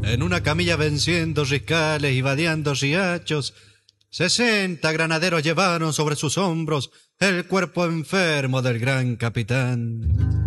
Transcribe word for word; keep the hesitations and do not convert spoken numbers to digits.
En una camilla venciendo riscales y vadeando riachos, sesenta granaderos llevaron sobre sus hombros el cuerpo enfermo del gran capitán.